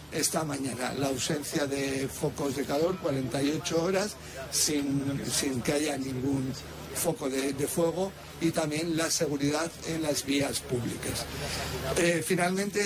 esta mañana. La ausencia de focos de calor, 48 horas, sin que haya ningún foco de fuego, y también la seguridad en las vías públicas. Finalmente,